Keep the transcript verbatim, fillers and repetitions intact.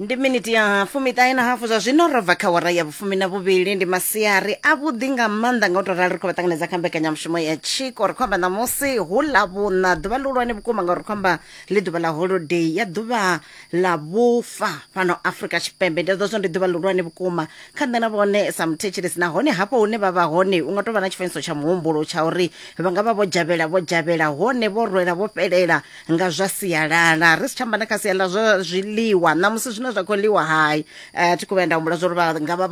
Ndi minute ya fumiṱahe na hafu zwa zwino ro bva kha wara ya vhufumi na vhuvhili ndi masiari a vhuḓi nga maanḓa nga u tou rali ri khou vha ṱanganedza kha mbekanyamushumo ya tshiko ri khou amba ṋamusi hu ḽa vhuṋa ḓuvha ḽihulwane vhukuma ngauri khou amba ḽi ḓuvha ḽa holiday ya ḓuvha ḽa vhufa fhano Afrika Tshipembe. Ndi ḓo ndi ḓuvha ḽihulwane vhukuma kha nṋe na vhone sa muthetshelesi nahone hafho hune vha vha hone u nga tou vha na tshifaniso tsha muhumbulo tsha uri vha nga vha vho dzhavhela vho dzhavhela hone vho rwela vho fhelela nga zwa sialala ri si tsha amba na kha sia ḽa zwa zwiḽiwa ṋamusi zwine zwa khou ḽiwa hai thi khou vhuya nda humbula zwo ri vha nga vha